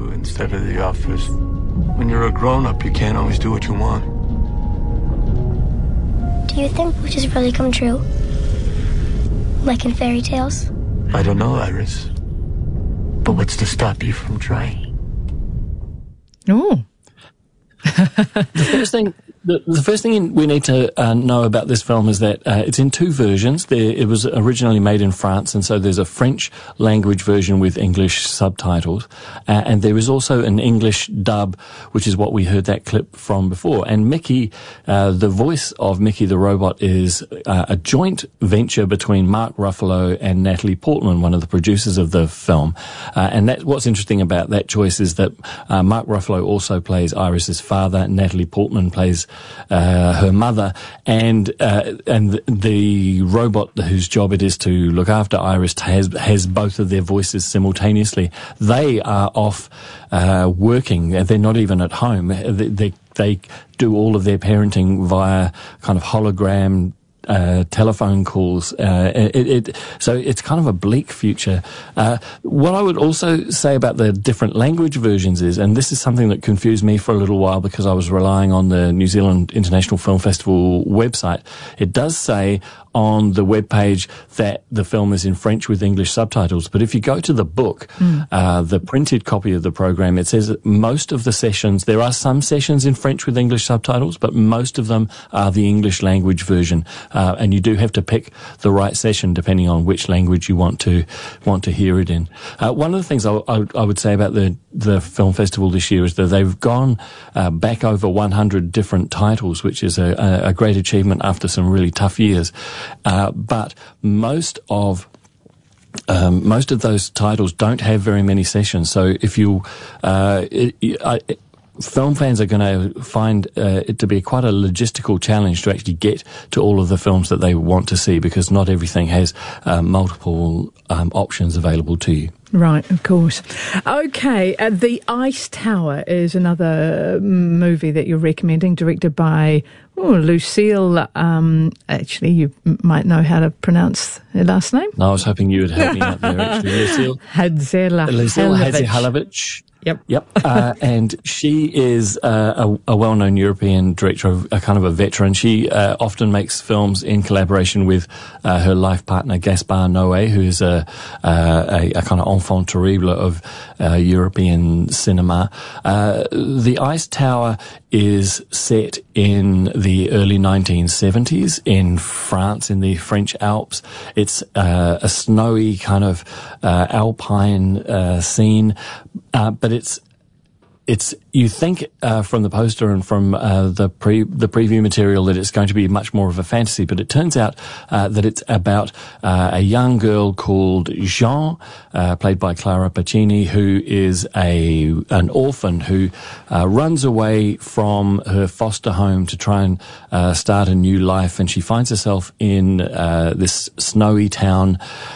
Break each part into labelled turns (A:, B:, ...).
A: do instead of the office. When you're a grown-up, you can't always do what you want.
B: Do you think wishes really come true? Like in fairy tales?
A: I don't know, Iris. But what's to stop you from trying?
C: Oh.
D: The first thing we need to know about this film is that it's in two versions. It was originally made in France, and so there's a French language version with English subtitles, and there is also an English dub, which is what we heard that clip from before. And Mickey, the voice of Mickey the robot, is a joint venture between Mark Ruffalo and Natalie Portman, one of the producers of the film. And what's interesting about that choice is that Mark Ruffalo also plays Iris's father, Natalie Portman plays her mother, and the robot whose job it is to look after Iris has both of their voices simultaneously. They are off working. They're not even at home. They do all of their parenting via kind of hologram telephone calls. So it's kind of a bleak future. What I would also say about the different language versions is, and this is something that confused me for a little while because I was relying on the New Zealand International Film Festival website, it does say on the webpage that the film is in French with English subtitles. But if you go to the book, the printed copy of the program, it says that most of the sessions, there are some sessions in French with English subtitles, but most of them are the English language version. And you do have to pick the right session depending on which language you want to hear it in. One of the things I would say about the film festival this year is that they've gone back over 100 different titles, which is a great achievement after some really tough years. But most of those titles don't have very many sessions. So if film fans are going to find it to be quite a logistical challenge to actually get to all of the films that they want to see, because not everything has multiple options available to you.
C: Right, of course. Okay, The Ice Tower is another movie that you're recommending, directed by Lucille. Actually, you might know how to pronounce her last name.
D: No, I was hoping you would help me out there, actually. Lucille Hadžihaljević.
C: Yep.
D: And she is a well-known European director, a kind of a veteran. She often makes films in collaboration with her life partner Gaspar Noé, who is a kind of enfant terrible of European cinema. The Ice Tower is set in the early 1970s in France, in the French Alps. It's a snowy kind of alpine scene, but it's you think from the poster and from the preview material that it's going to be much more of a fantasy, but it turns out that it's about a young girl called Jean, played by Clara Pacini, who is an orphan who runs away from her foster home to try and start a new life, and she finds herself in this snowy town,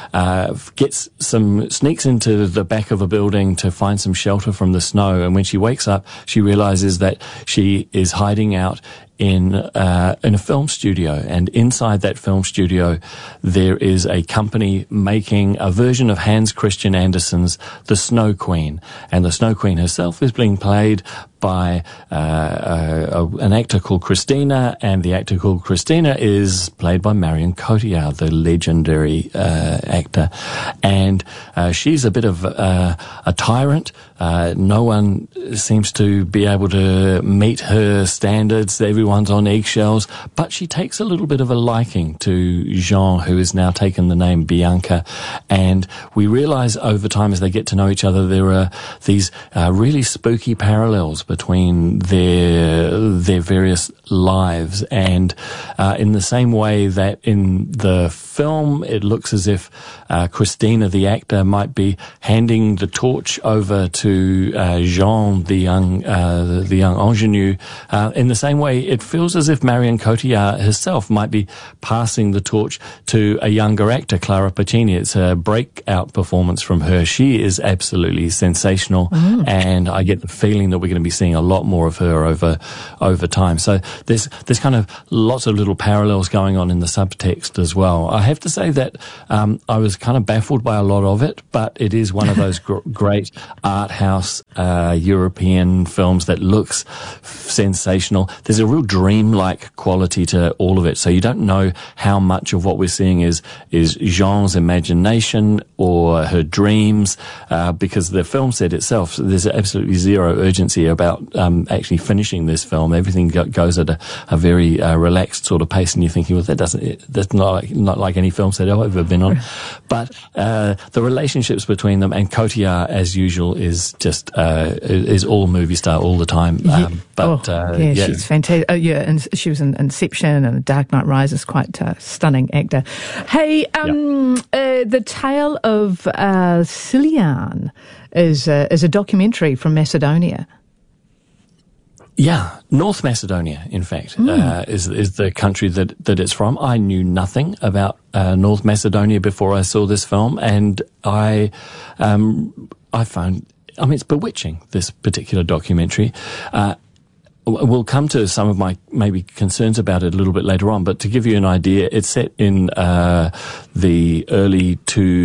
D: sneaks into the back of a building to find some shelter from the snow, and when she wakes up, she realizes that she is hiding out in a film studio, and inside that film studio there is a company making a version of Hans Christian Andersen's The Snow Queen, and the Snow Queen herself is being played by an actor called Christina, and the actor called Christina is played by Marion Cotillard, the legendary actor, and she's a bit of a tyrant. No one seems to be able to meet her standards. Everyone's on eggshells, but she takes a little bit of a liking to Jean, who has now taken the name Bianca, and we realize over time as they get to know each other there are these really spooky parallels between their various lives, and in the same way that in the film it looks as if Christina the actor might be handing the torch over to Jean the young ingenue, in the same way it feels as if Marion Cotillard herself might be passing the torch to a younger actor, Clara Pacini. It's a breakout performance from her. She is absolutely sensational, and I get the feeling that we're going to be seeing a lot more of her over time. So there's kind of lots of little parallels going on in the subtext as well. I have to say that I was kind of baffled by a lot of it, but it is one of those great art house European films that looks sensational. There's a real dreamlike quality to all of it, so you don't know how much of what we're seeing is Jean's imagination or her dreams, because the film said itself, there's absolutely zero urgency about actually finishing this film. Everything goes at a very relaxed sort of pace, and you're thinking, well, that's not like any film set I've ever been on. But the relationships between them, and Cotillard, as usual, is just is all movie star all the time.
C: She's fantastic. And she was in Inception and Dark Knight Rises, quite a stunning actor. Hey, The Tale of Cillian is a documentary from Macedonia.
D: Yeah, North Macedonia, in fact, is the country that it's from. I knew nothing about North Macedonia before I saw this film, and I found, it's bewitching, this particular documentary. We'll come to some of my maybe concerns about it a little bit later on, but to give you an idea, it's set in the early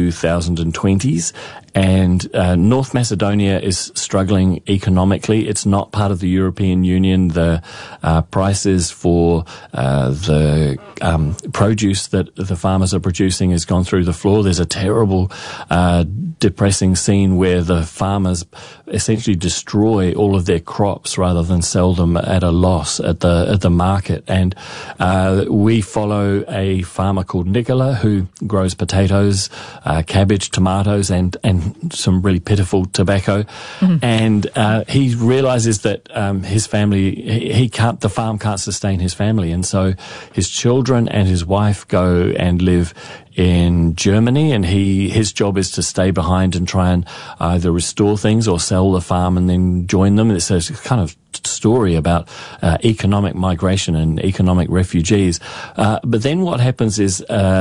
D: 2020s, and North Macedonia is struggling economically. It's not part of the European Union. The prices for the produce that the farmers are producing has gone through the floor. There's a terrible, depressing scene where the farmers essentially destroy all of their crops rather than sell them at a loss at the market. And we follow a farmer called Nicola who grows potatoes, cabbage, tomatoes, and some really pitiful tobacco. And he realizes that his family, the farm can't sustain his family, and so his children and his wife go and live in Germany, and his job is to stay behind and try and either restore things or sell the farm and then join them. It's a kind of story about economic migration and economic refugees. But then what happens is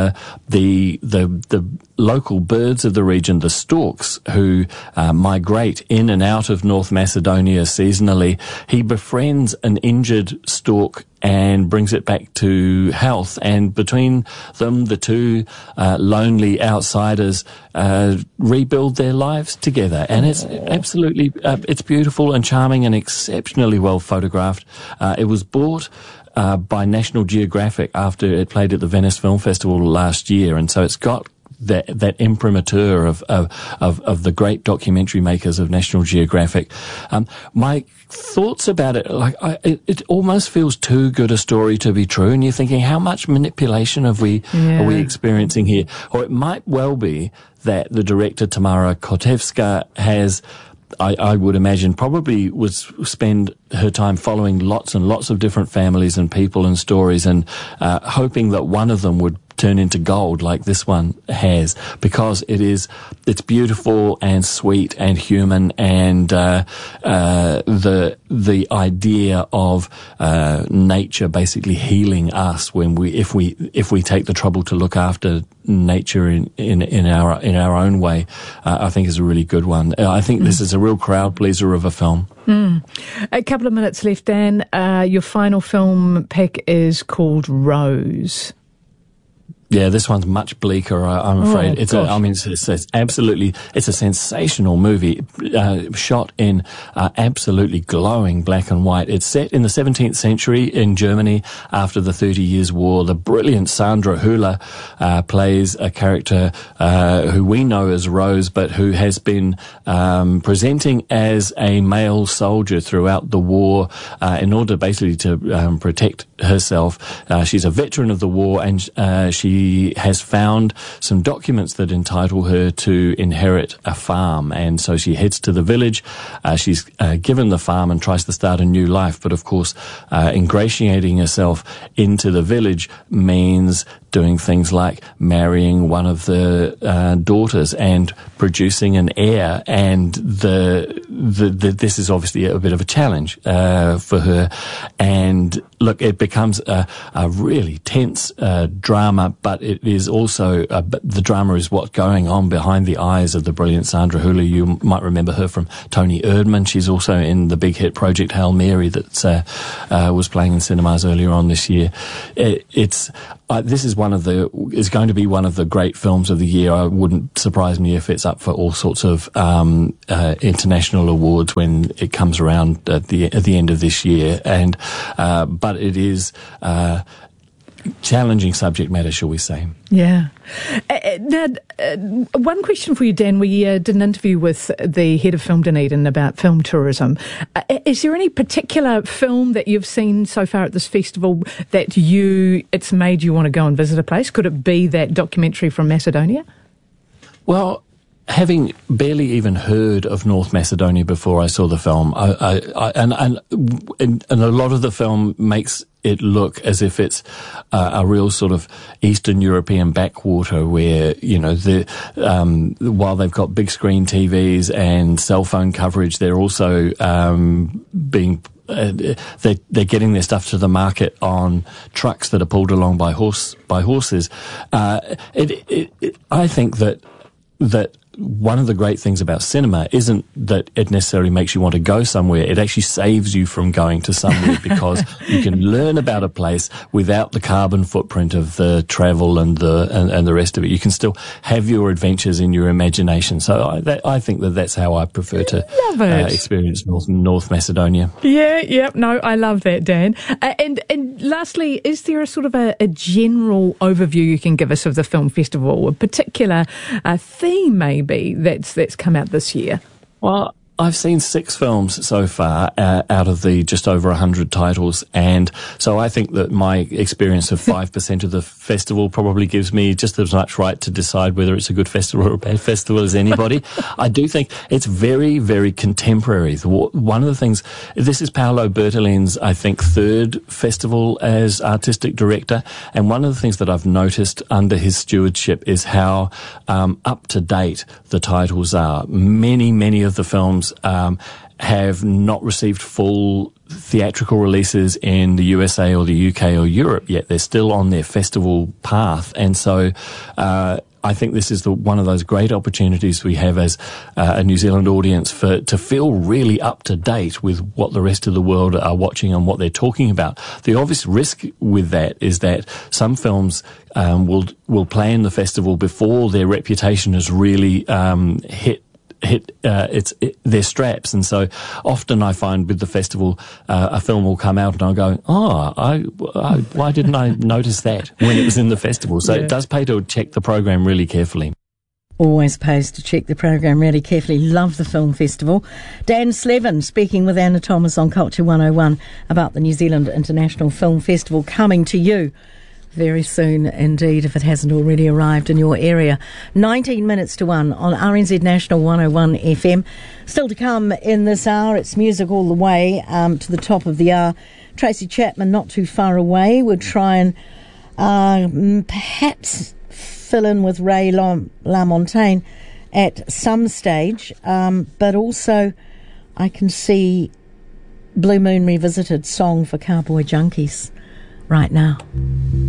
D: the local birds of the region, the storks, who migrate in and out of North Macedonia seasonally, he befriends an injured stork and brings it back to health. And between them, the two lonely outsiders rebuild their lives together. And it's absolutely, it's beautiful and charming and exceptionally well photographed. It was bought by National Geographic after it played at the Venice Film Festival last year, and so it's got that imprimatur of the great documentary makers of National Geographic. My thoughts about it, it almost feels too good a story to be true, and you're thinking, how much manipulation are we experiencing here? Or it might well be that the director Tamara Kotevska has, I would imagine, probably would spend her time following lots and lots of different families and people and stories, and hoping that one of them would turn into gold like this one has, because it's beautiful and sweet and human, and the idea of nature basically healing us if we take the trouble to look after nature in our own way, I think is a really good one. I think this is a real crowd pleaser of a film.
C: A couple of minutes left, Dan. Your final film pick is called Rose.
D: Yeah, this one's much bleaker, I'm afraid. It's a sensational movie, shot in absolutely glowing black and white. It's set in the 17th century in Germany after the 30 Years' War. The brilliant Sandra Hüller plays a character who we know as Rose, but who has been presenting as a male soldier throughout the war in order basically to protect herself. She's a veteran of the war, and she has found some documents that entitle her to inherit a farm, and so she heads to the village. She's given the farm and tries to start a new life, but of course ingratiating herself into the village means doing things like marrying one of the daughters and producing an heir, and this is obviously a bit of a challenge for her. And look, it becomes a really tense drama, but it is also the drama is what's going on behind the eyes of the brilliant Sandra Hüller. You might remember her from Tony Erdmann. She's also in the big hit Project Hail Mary that was playing in cinemas earlier on this year. This is going to be one of the great films of the year. It wouldn't surprise me if it's up for all sorts of international awards when it comes around at the end of this year. And but it is challenging subject matter, shall we say.
C: Yeah. Now, one question for you, Dan. We did an interview with the head of Film Dunedin about film tourism. Is there any particular film that you've seen so far at this festival that it's made you want to go and visit a place? Could it be that documentary from Macedonia?
D: Well, having barely even heard of North Macedonia before I saw the film, and a lot of the film makes it look as if it's a real sort of Eastern European backwater where, while they've got big screen TVs and cell phone coverage, they're also they're getting their stuff to the market on trucks that are pulled along by horses. I think that one of the great things about cinema isn't that it necessarily makes you want to go somewhere. It actually saves you from going to somewhere because you can learn about a place without the carbon footprint of the travel and the rest of it. You can still have your adventures in your imagination. So I think that's how I prefer to experience North Macedonia.
C: Yeah, no, I love that, Dan. And lastly, is there a sort of a general overview you can give us of the film festival, a particular theme maybe that's come out this year?
D: Well, I've seen 6 films so far out of the just over 100 titles, and so I think that my experience of 5% of the festival probably gives me just as much right to decide whether it's a good festival or a bad festival as anybody. I do think it's very, very contemporary. One of the things, this is Paolo Bertolin's, I think, 3rd festival as artistic director, and one of the things that I've noticed under his stewardship is how up to date the titles are. Many of the films have not received full theatrical releases in the USA or the UK or Europe yet. They're still on their festival path. And so I think this is one of those great opportunities we have as a New Zealand audience to feel really up to date with what the rest of the world are watching and what they're talking about. The obvious risk with that is that some films will play in the festival before their reputation has really hit their straps, and so often I find with the festival a film will come out and I'll go, why didn't I notice that when it was in the festival? So It does pay to check the program really carefully.
E: Always pays to check the program really carefully. Love the film festival. Dan Slevin speaking with Anna Thomas on Culture 101 about the New Zealand International Film Festival coming to you very soon indeed, if it hasn't already arrived in your area. 19 minutes to 1 on RNZ National 101 FM. Still to come in this hour, it's music all the way to the top of the hour. Tracy Chapman, Not Too Far Away. We'll try and perhaps fill in with Ray LaMontagne at some stage, but also I can see Blue Moon Revisited, Song for Cowboy Junkies right now.